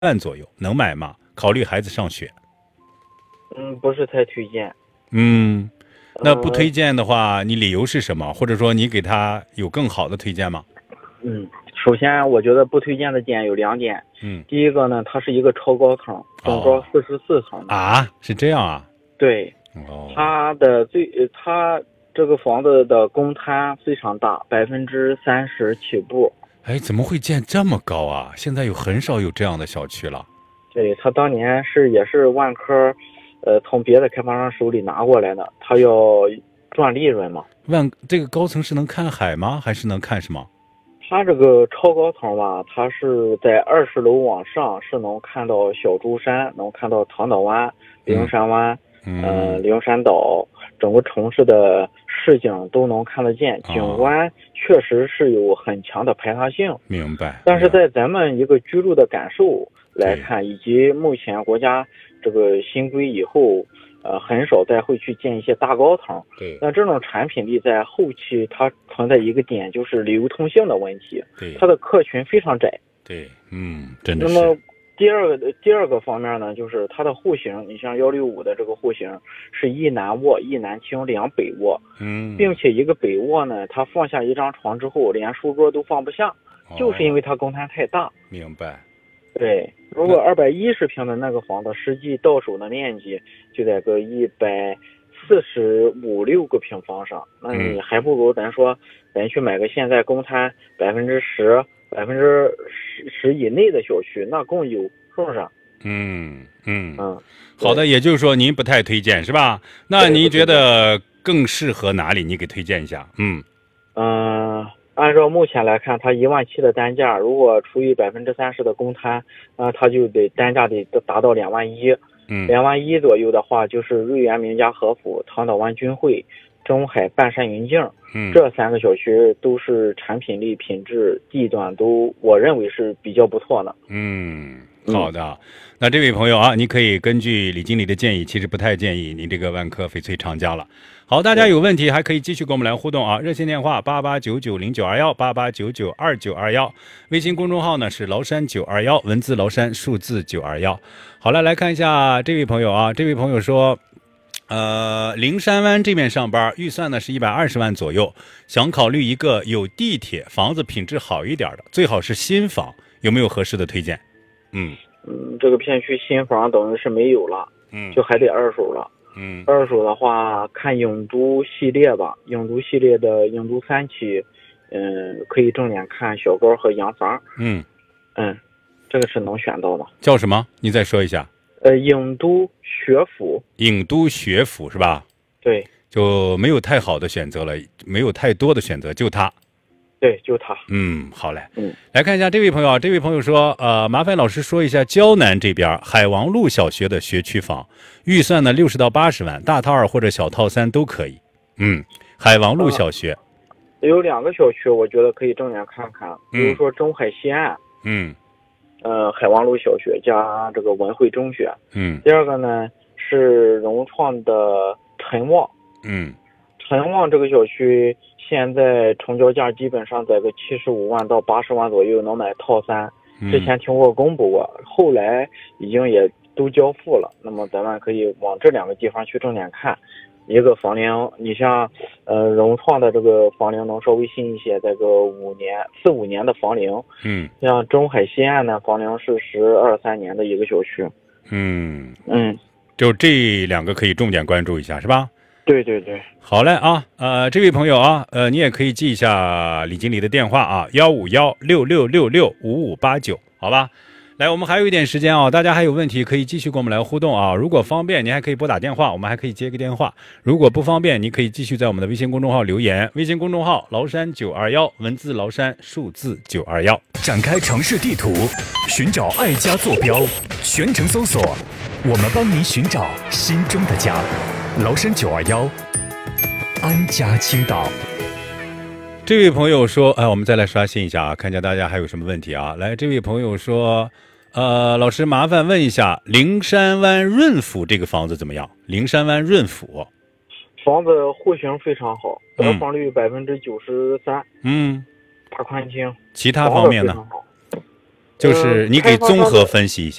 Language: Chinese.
万左右，能买吗？考虑孩子上学。 不是太推荐。 那不推荐的话，你理由是什么？或者说你给他有更好的推荐吗？ 首先我觉得不推荐的点有2点。第一个呢，它是一个超高层，总高44层啊，是这样啊？ 对。它这个房子的公摊非常大，30%起步。 怎么会建这么高啊？现在很少有这样的小区了。 对，他当年也是万科，从别的开发商手里拿过来的，他要赚利润嘛。 这个高层是能看海吗？还是能看什么？ 它这个超高层吧，它是在20楼往上是能看到小珠山，能看到唐岛湾、灵山湾、灵山岛，整个城市的市景都能看得见，景观确实是有很强的排他性。 明白。 但是在咱们一个居住的感受来看，以及目前国家这个新规以后，很少再会去建一些大高层。 对。 那这种产品力在后期它存在一个点，就是流通性的问题。 对。 它的客群非常窄。 对。真的是。 那么第二个方面呢，就是它的户型，你像165的这个户型是一南卧一南厅2北卧。并且一个北卧呢，它放下一张床之后，连书桌都放不下，就是因为它公摊太大。 明白。 对，如果210平的那个房子，实际到手的面积就在个145-146个平方上，那你还不如咱去买个现在公摊10%以内的小区，那更有，是不是？ 好的，也就是说您不太推荐是吧？那您觉得更适合哪里？你给推荐一下。 按照目前来看，它17000的单价，如果除以30%的公摊，它就单价得达到21000。21000左右的话，就是瑞园名家和府、唐岛湾君汇、中海半山云境，这3个小区都是产品力、品质、地段都我认为是比较不错的。 好的，那这位朋友啊，你可以根据李经理的建议，其实不太建议您这个万科翡翠长江了。好，大家有问题还可以继续跟我们来互动啊，热线电话8899092188992921，微信公众号呢是崂山921，文字崂山数字921。好了，来看一下这位朋友啊，这位朋友说灵山湾这边上班，预算呢是120万左右，想考虑一个有地铁、房子品质好一点的，最好是新房，有没有合适的推荐？ 这个片区新房等于是没有了，就还得二手了。二手的话看影都系列吧，影都系列的影都3期，可以正脸看小高和洋房。这个是能选到的。 叫什么？你再说一下。 影都学府。 影都学府是吧？ 对。 就没有太好的选择了，没有太多的选择，就它。 对，就它。 好嘞。来看一下这位朋友啊，这位朋友说，麻烦老师说一下胶南这边海王路小学的学区房，预算呢60到80万，大套2或者小套3都可以。海王路小学。 有2个小区，我觉得可以正眼看看，比如说中海西岸。海王路小学加这个文汇中学。第二个呢是融创的陈旺。陈旺这个小区现在成交价基本上在个75万到80万左右能买套3，之前听过公布过，后来已经也都交付了。那么咱们可以往这2个地方去正点看。一个房龄，你像融创的这个房龄能稍微新一些，在个4、5年的房龄。像中海西岸呢，房龄是12、13年的一个小区。 就这2个可以重点关注一下是吧？ 对对对。 好嘞啊，这位朋友啊，你也可以记一下李经理的电话啊，15166665589，好吧？来，我们还有一点时间啊，大家还有问题可以继续跟我们来互动啊。如果方便，您还可以拨打电话，我们还可以接个电话。如果不方便，你可以继续在我们的微信公众号留言，微信公众号崂山921，文字崂山数字921。 展开城市地图，寻找爱家坐标，全程搜索，我们帮您寻找心中的家。崂山921，安家青岛。 这位朋友说，我们再来刷新一下啊，看一下大家还有什么问题啊。来，这位朋友说，老师麻烦问一下，灵山湾润府这个房子怎么样？灵山湾润府房子户型非常好，得房率93%。 大宽厅。 其他方面呢？ 就是你给综合分析一下。